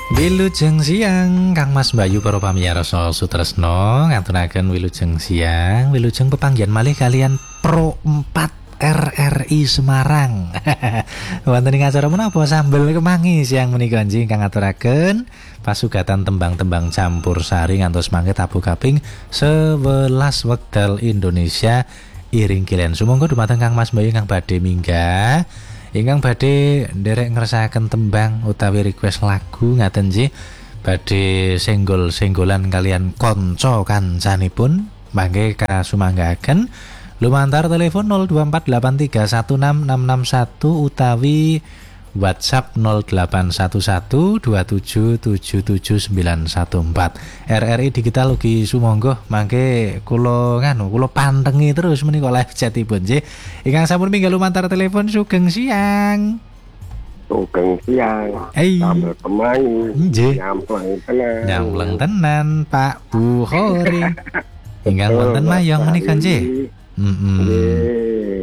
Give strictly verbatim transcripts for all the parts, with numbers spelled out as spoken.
Wilujeng siang Kang Mas Bayu para pamiyarsa sutresna ngaturaken wilujeng siang, wilujeng pepanggihan malih kalian Pro empat R R I Semarang. Wonten ing acara menapa sambel kemangi siang menika nggih kang ngaturaken pasugatan tembang-tembang campursari ngantos mangke tabuh kaping sewelas wekdal Indonesia iring kilen. Sumangga dumateng Kang Mas Bayu kang badhe minggah ingkang badhe nderek ngersakaken tembang utawi request lagu ngaten nggih badhe senggol-senggolan kalian kanca kancanipun mangke kasumanggaken lumantar telepon nol dua empat delapan tiga satu enam enam enam satu utawi WhatsApp nol delapan satu satu dua tujuh tujuh tujuh sembilan satu empat. R R I Digital ugi sumangga mangke kula nganu kula pantengi terus menika live chatipun nggih. Ingkang sampun minggal lumantar telepon sugeng siang. Sugeng siang. Hey. Sambel kemangi. Nggih. Nyampleng tenan. Nyampleng tenan Pak Bukhori. Ingkang wonten mayong menika nggih. Heeh. Nggih.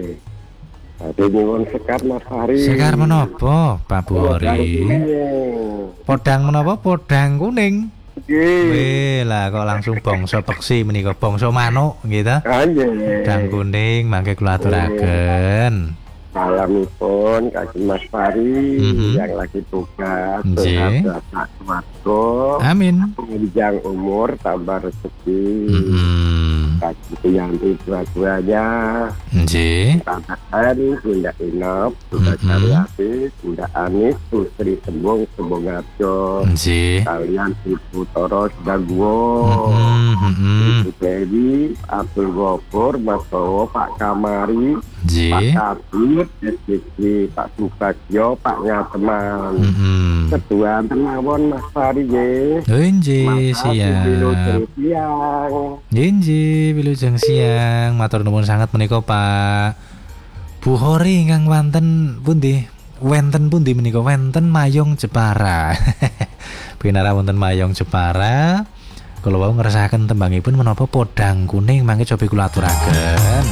Ade nyuwun sekar Mas Hari. Sekar menapa Pak Bukhori? Podang menapa? Podang kuning. Nggih. Weh lah kok langsung bangsa peksi menika bangsa manuk nggih ta? Nggih. Podang kuning mangke kula aturaken. Salamipun kaki Mas Hari Mhm. yang lagi tugas Nggih. sehat Pak Sumarto. Amin. Panjang umur tambah rezeki. Heeh. Kaki yang dua-duanya. Nggih. Tangan Bunda Inap, Bunda Mhm. Karyati, Bunda Anis, Sustri Sembung, Sembung Arjo, Nggih. kalian Ibu Toro Daguo, Heeh. Ibu Dewi, Abdul Ghafur, Mas Bowo, Pak Kamari, Pak Nggih. Kabir, S D G, Pak Subagio, Pak Ngateman. Heeh. Kedua tenawon Mas Fari ye. Nggih siap. Siang. Nggih wilujeng siang matur nuwun sanget menika Pak Bukhori ingkang wonten pundi? Wenten pundi menika? Wenten Mayong Jepara. Pinara wonten Mayong Jepara. Kula wau ngersakaken tembangipun menapa Podang Kuning mangke cobi kula aturaken.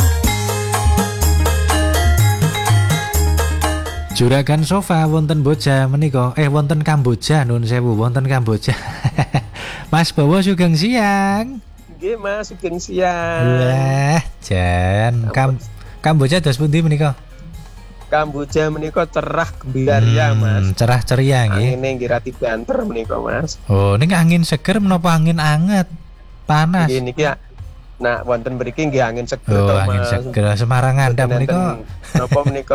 Juragan sofa wonten Boja menika eh wonten Kamboja nun sewu wonten Kamboja. Mas Bowo sugeng siang. Nggih Mas, sugeng siang. Wah, jan Kam Kamboja dos pundi menika? Kamboja menika cerah gembiarya Mas. Cerah ceria nggih. Angine nggih rati banter menika Mas. Oh, ning angin seger menapa angin anget? Panas. Nggih niki ya. Nah, wonten mriki nggih angin seger Oh, to angin Mas. seger Semarang ngandhap menika. Napa menika?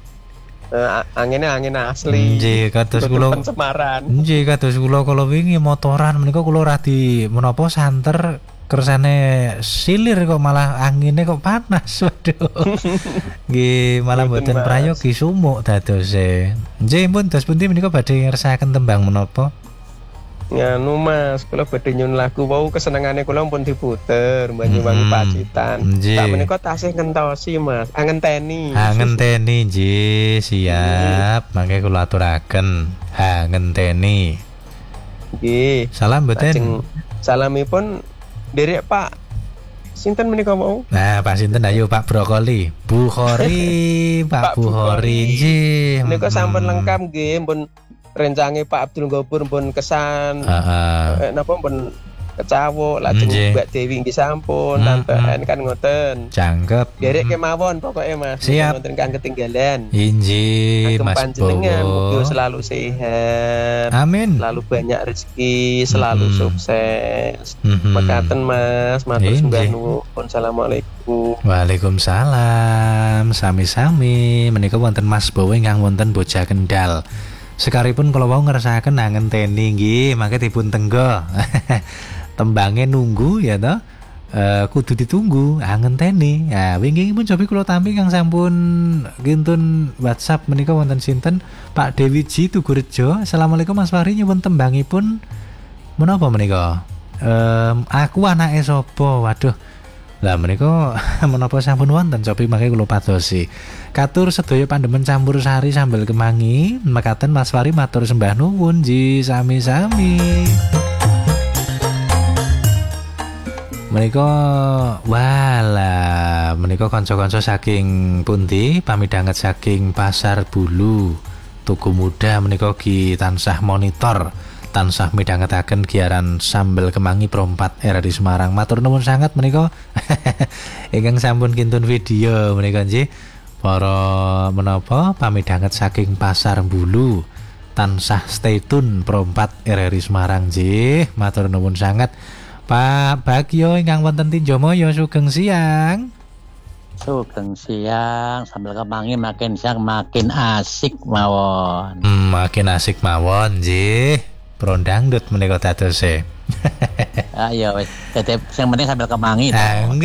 Eh angine angin asli. Nggih, kados kula Semaran. Nggih, kados kula kala wingi motoran menika kula radi menapa santer kersane silir kok malah anginnya kok panas. Waduh. Nggih, malah mboten prayogi sumuk dadose. Nggih, pun dos pundi menika badhe ngersakaken tembang menapa? Nganu Mas, kula badhe nyun lagu wau kesenengane kula pun diputer Banyuwangi Hmm. Pacitan. Nggih. Tak menika tasih ngentosi Mas, angenteni. Ha ngenteni nggih, siap. Mangke kula aturaken. Ha ngenteni. Nggih. Salam mboten. Lajeng salamipun derek Pak sinten menika wau? Nah, Pak sinten ayo Pak Brokoli. Bukhori, Pak Pak Bukhori nggih. Menika sampun Hmm. lengkap nggih, pun rencange Pak Abdul Ghafur pun kesan. Heeh. Eh, napa pun kecawuk lajeng Nggih. Mbak Dewi nggih sampun, Hmm, Tante En kan ngoten. Cangkep. Derek kemawon pokoknya Mas. Siap. Wonten kang ketinggalan. Inji Agem Mas panjenengan mugi Bowo. selalu sehat. Amin. Selalu banyak rezeki, selalu Hmm. sukses. Mhm. Mekaten Mas, matur Inggih. sembah nuwun. Assalamualaikum. Waalaikumsalam. Sami-sami. Menika wonten Mas Bowo ingkang wonten Boja Kendal. Sekaripun kalau wau ngersakaken ngenteni nggih, mangke dipun tenggo. Tembange nunggu ya toh. Eh kudu ditunggu ngenteni. Ya wingi pun cobi kula tampi kang sampun gintun WhatsApp menika wonten sinten Pak Dewi Ji Tugurejo. Assalamualaikum Mas Fahri nyuwun tembangipun menapa menika? Em aku anake sapa? Waduh. Lah menika menapa sampun wonten cobi mangke kula padosi. Katur sedaya pandemen campursari sambel kemangi. Mekaten Mas Fahri matur sembah nuwun ji sami-sami. Menika wala menika kanca-kanca saking pundi pamidanget saking Pasar Bulu Tugu Muda menika ki tansah monitor, tansah midhangetaken giaran sambel kemangi Pro empat R R I Semarang. Matur nuwun sanget menika ingkang sampun kintun video menika nggih para menapa pamidhanget saking Pasar Bulu. Tansah stay tune Pro empat R R I Semarang nggih. Matur nuwun sanget. Pak Bagio ingkang wonten Tinjomaya sugeng siang. Sugeng siang, sambil kemangi makin siang makin asik mawon. Hmm, makin asik mawon nggih. Pro dangdut menika dadose. Ayo wis, tetep sing penting sambil kemangi. Ah,